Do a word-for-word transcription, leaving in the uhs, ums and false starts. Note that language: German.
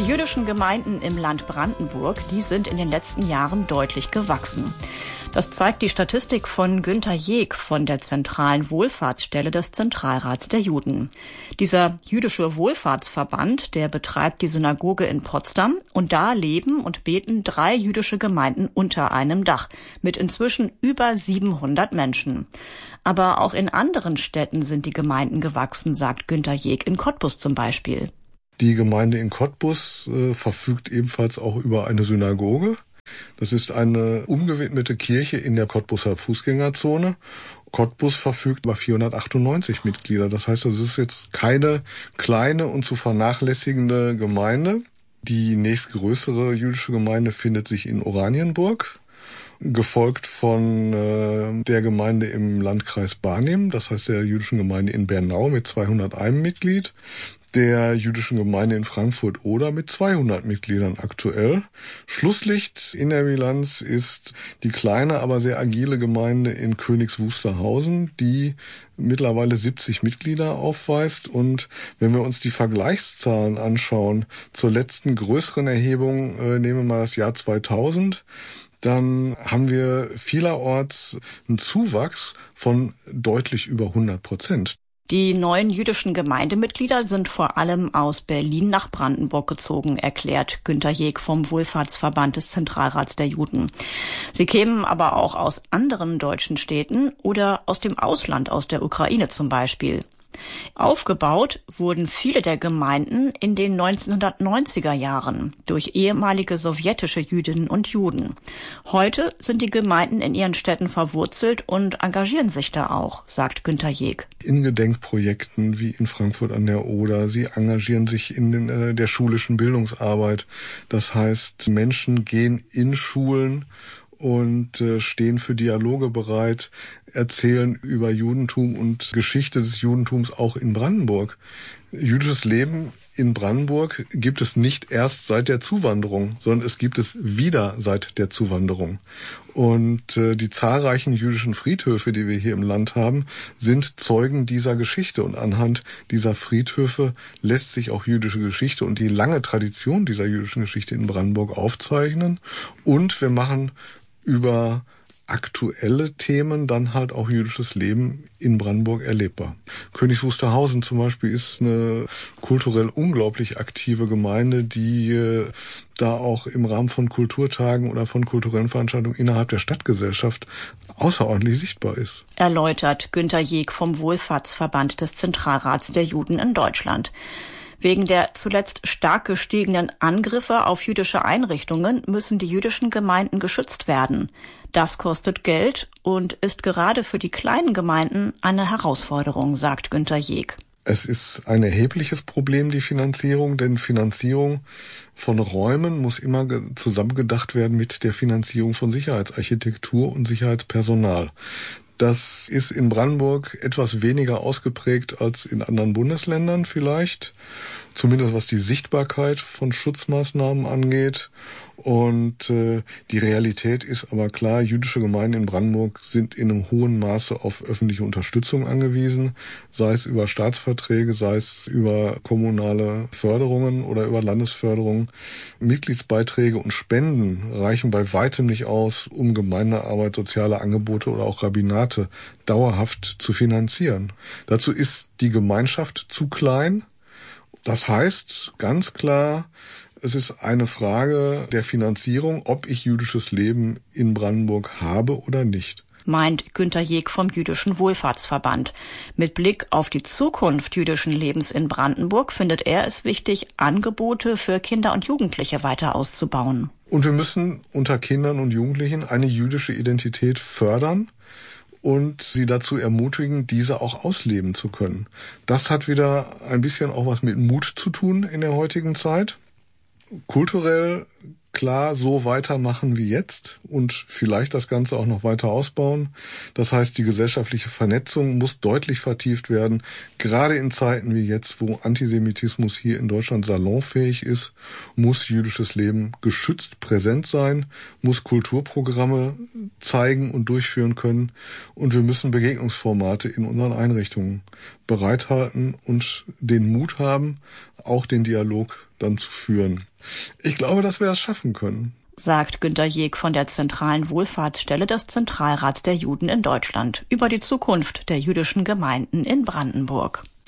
Die jüdischen Gemeinden im Land Brandenburg, die sind in den letzten Jahren deutlich gewachsen. Das zeigt die Statistik von Günter Jeek von der Zentralen Wohlfahrtsstelle des Zentralrats der Juden. Dieser jüdische Wohlfahrtsverband, der betreibt die Synagoge in Potsdam und da leben und beten drei jüdische Gemeinden unter einem Dach mit inzwischen über siebenhundert Menschen. Aber auch in anderen Städten sind die Gemeinden gewachsen, sagt Günter Jeek, in Cottbus zum Beispiel. Die Gemeinde in Cottbus äh, verfügt ebenfalls auch über eine Synagoge. Das ist eine umgewidmete Kirche in der Cottbuser Fußgängerzone. Cottbus verfügt über vierhundertachtundneunzig Mitglieder. Das heißt, das ist jetzt keine kleine und zu vernachlässigende Gemeinde. Die nächstgrößere jüdische Gemeinde findet sich in Oranienburg, gefolgt von äh, der Gemeinde im Landkreis Barnim, das heißt der jüdischen Gemeinde in Bernau mit zweihunderteins Mitglied, der jüdischen Gemeinde in Frankfurt-Oder mit zweihundert Mitgliedern aktuell. Schlusslicht in der Bilanz ist die kleine, aber sehr agile Gemeinde in Königs Wusterhausen, die mittlerweile siebzig Mitglieder aufweist. Und wenn wir uns die Vergleichszahlen anschauen zur letzten größeren Erhebung, äh, nehmen wir mal das Jahr zweitausend, dann haben wir vielerorts einen Zuwachs von deutlich über hundert Prozent. Die neuen jüdischen Gemeindemitglieder sind vor allem aus Berlin nach Brandenburg gezogen, erklärt Günter Jeek vom Wohlfahrtsverband des Zentralrats der Juden. Sie kämen aber auch aus anderen deutschen Städten oder aus dem Ausland, aus der Ukraine zum Beispiel. Aufgebaut wurden viele der Gemeinden in den neunzehnhundertneunziger Jahren durch ehemalige sowjetische Jüdinnen und Juden. Heute sind die Gemeinden in ihren Städten verwurzelt und engagieren sich da auch, sagt Günter Jeek. In Gedenkprojekten wie in Frankfurt an der Oder. Sie engagieren sich in den, äh, der schulischen Bildungsarbeit. Das heißt, Menschen gehen in Schulen und äh, stehen für Dialoge bereit, erzählen über Judentum und Geschichte des Judentums auch in Brandenburg. Jüdisches Leben in Brandenburg gibt es nicht erst seit der Zuwanderung, sondern es gibt es wieder seit der Zuwanderung. Und äh, die zahlreichen jüdischen Friedhöfe, die wir hier im Land haben, sind Zeugen dieser Geschichte. Und anhand dieser Friedhöfe lässt sich auch jüdische Geschichte und die lange Tradition dieser jüdischen Geschichte in Brandenburg aufzeichnen. Und wir machen über aktuelle Themen dann halt auch jüdisches Leben in Brandenburg erlebbar. Königs Wusterhausen zum Beispiel ist eine kulturell unglaublich aktive Gemeinde, die äh, da auch im Rahmen von Kulturtagen oder von kulturellen Veranstaltungen innerhalb der Stadtgesellschaft außerordentlich sichtbar ist. Erläutert Günter Jeek vom Wohlfahrtsverband des Zentralrats der Juden in Deutschland. Wegen der zuletzt stark gestiegenen Angriffe auf jüdische Einrichtungen müssen die jüdischen Gemeinden geschützt werden. Das kostet Geld und ist gerade für die kleinen Gemeinden eine Herausforderung, sagt Günter Jeek. Es ist ein erhebliches Problem, die Finanzierung, denn Finanzierung von Räumen muss immer zusammengedacht werden mit der Finanzierung von Sicherheitsarchitektur und Sicherheitspersonal. Das ist in Brandenburg etwas weniger ausgeprägt als in anderen Bundesländern vielleicht, zumindest was die Sichtbarkeit von Schutzmaßnahmen angeht. Und äh, die Realität ist aber klar, jüdische Gemeinden in Brandenburg sind in einem hohen Maße auf öffentliche Unterstützung angewiesen, sei es über Staatsverträge, sei es über kommunale Förderungen oder über Landesförderungen. Mitgliedsbeiträge und Spenden reichen bei weitem nicht aus, um Gemeindearbeit, soziale Angebote oder auch Rabbinate dauerhaft zu finanzieren. Dazu ist die Gemeinschaft zu klein. Das heißt ganz klar, es ist eine Frage der Finanzierung, ob ich jüdisches Leben in Brandenburg habe oder nicht. Meint Günter Jeek vom Jüdischen Wohlfahrtsverband. Mit Blick auf die Zukunft jüdischen Lebens in Brandenburg findet er es wichtig, Angebote für Kinder und Jugendliche weiter auszubauen. Und wir müssen unter Kindern und Jugendlichen eine jüdische Identität fördern und sie dazu ermutigen, diese auch ausleben zu können. Das hat wieder ein bisschen auch was mit Mut zu tun in der heutigen Zeit. Kulturell klar so weitermachen wie jetzt und vielleicht das Ganze auch noch weiter ausbauen. Das heißt, die gesellschaftliche Vernetzung muss deutlich vertieft werden, gerade in Zeiten wie jetzt, wo Antisemitismus hier in Deutschland salonfähig ist, muss jüdisches Leben geschützt präsent sein, muss Kulturprogramme zeigen und durchführen können und wir müssen Begegnungsformate in unseren Einrichtungen bereithalten und den Mut haben, auch den Dialog dann zu führen. Ich glaube, dass wir es schaffen können, sagt Günter Jeg von der zentralen Wohlfahrtsstelle des Zentralrats der Juden in Deutschland über die Zukunft der jüdischen Gemeinden in Brandenburg.